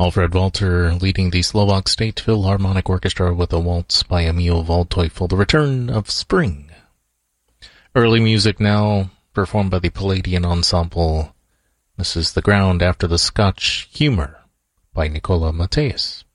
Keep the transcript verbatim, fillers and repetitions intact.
Alfred Walter leading the Slovak State Philharmonic Orchestra with a waltz by Emil Waldteufel, The Return of Spring. Early music now, performed by the Palladian Ensemble. This is The Ground After the Scotch Humour by Nicola Mateus.